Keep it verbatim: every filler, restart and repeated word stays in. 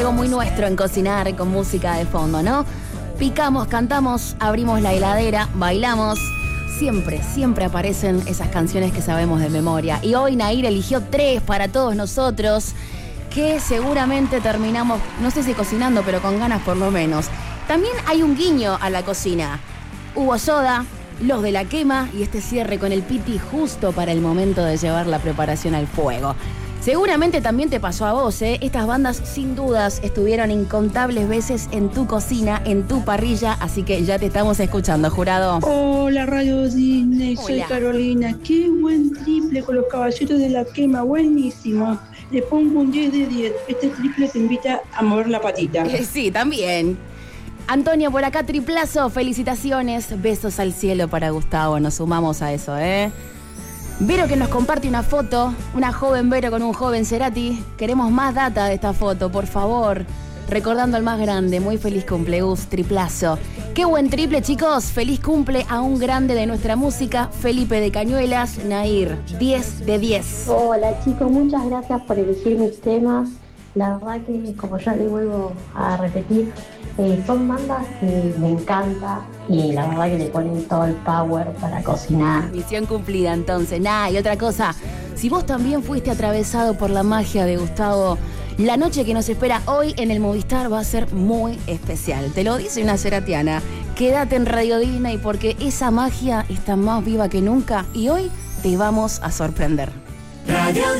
algo muy nuestro en cocinar con música de fondo, ¿no? Picamos, cantamos, abrimos la heladera, bailamos. Siempre, siempre aparecen esas canciones que sabemos de memoria. Y hoy Nair eligió tres para todos nosotros, que seguramente terminamos, no sé si cocinando, pero con ganas por lo menos. También hay un guiño a la cocina. Hubo soda, los de la quema y este cierre con el piti justo para el momento de llevar la preparación al fuego. Seguramente también te pasó a vos, ¿eh? Estas bandas sin dudas estuvieron incontables veces en tu cocina, en tu parrilla, así que ya te estamos escuchando, jurado. Hola, Radio Disney, soy Hola. Carolina. Qué buen triple con los caballeros de la quema, buenísimo. Le pongo un diez de diez. Este triple te invita a mover la patita. Eh, sí, también. Antonio, por acá, triplazo, felicitaciones, besos al cielo para Gustavo, nos sumamos a eso, ¿eh? Vero que nos comparte una foto, una joven Vero con un joven Cerati. Queremos más data de esta foto, por favor. Recordando al más grande, muy feliz cumple, Gus, triplazo. Qué buen triple, chicos. Feliz cumple a un grande de nuestra música, Felipe de Cañuelas, Nair, diez de diez. Hola chicos, muchas gracias por elegir mis temas. La verdad que, como ya les vuelvo a repetir, eh, son bandas que me encanta y la verdad que le ponen todo el power para cocinar. Misión cumplida, entonces. Nah, y otra cosa, si vos también fuiste atravesado por la magia de Gustavo, la noche que nos espera hoy en el Movistar va a ser muy especial. Te lo dice una ceratiana. Quédate en Radio Disney porque esa magia está más viva que nunca y hoy te vamos a sorprender. Radio